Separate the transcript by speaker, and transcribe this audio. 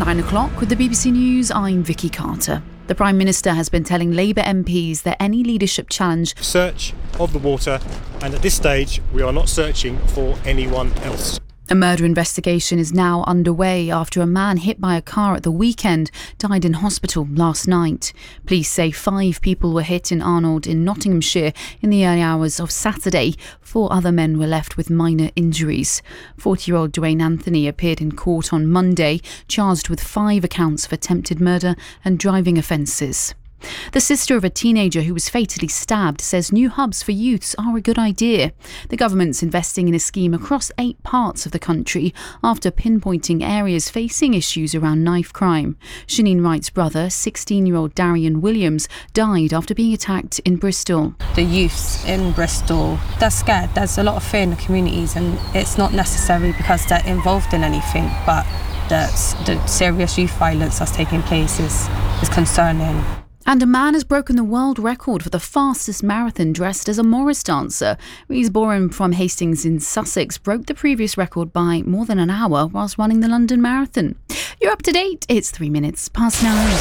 Speaker 1: 9 o'clock with the BBC News, I'm Vicky Carter. The Prime Minister has been telling Labour MPs that any leadership challenge...
Speaker 2: Search of the water, and at this stage we are not searching for anyone else.
Speaker 1: A murder investigation is now underway after a man hit by a car at the weekend died in hospital last night. Police say 5 people were hit in Arnold in Nottinghamshire in the early hours of Saturday. 4 other men were left with minor injuries. 40-year-old Dwayne Anthony appeared in court on Monday, charged with 5 accounts of attempted murder and driving offences. The sister of a teenager who was fatally stabbed says new hubs for youths are a good idea. The government's investing in a scheme across 8 parts of the country after pinpointing areas facing issues around knife crime. Shaneen Wright's brother, 16-year-old Darian Williams, died after being attacked in Bristol.
Speaker 3: The youths in Bristol, they're scared. There's a lot of fear in the communities, and it's not necessarily because they're involved in anything, but the serious youth violence that's taking place is concerning.
Speaker 1: And a man has broken the world record for the fastest marathon dressed as a Morris dancer. Rhys Boren from Hastings in Sussex broke the previous record by more than an hour whilst running the London Marathon. You're up to date. It's 3 minutes past 9.